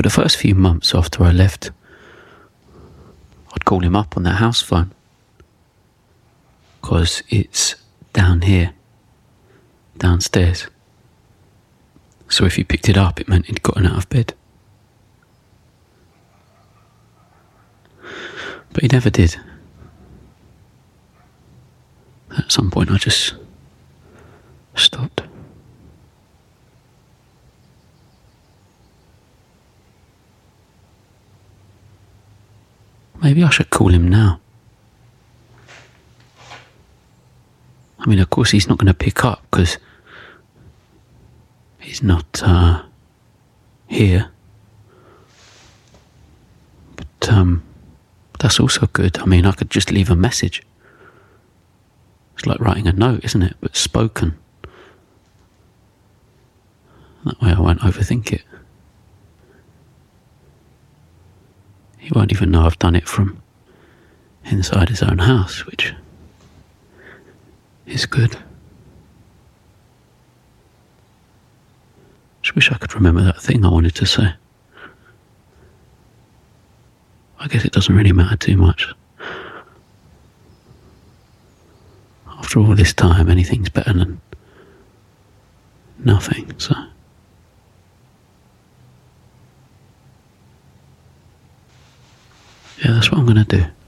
the first few months after I left, I'd call him up on that house phone, because it's down here, downstairs. So if he picked it up, it meant he'd gotten out of bed. But he never did. At some point I just stopped. Maybe I should call him now. I mean, of course he's not going to pick up because he's not here. But that's also good. I mean, I could just leave a message. It's like writing a note, isn't it? But spoken. That way I won't overthink it. He won't even know I've done it from inside his own house, which is good. Just wish I could remember that thing I wanted to say. I guess it doesn't really matter too much. After all this time, anything's better than nothing, so... yeah, that's what I'm going to do.